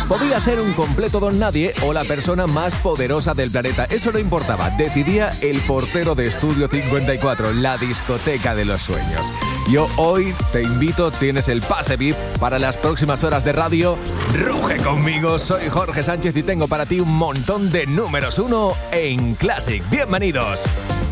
Podía ser un completo don nadie o la persona más poderosa del planeta. Eso no importaba. Decidía el portero de Estudio 54, la discoteca de los sueños. Yo hoy te invito, tienes el pase VIP para las próximas horas de radio. Ruge conmigo, soy Jorge Sánchez y tengo para ti un montón de números 1 en Classic. ¡Bienvenidos!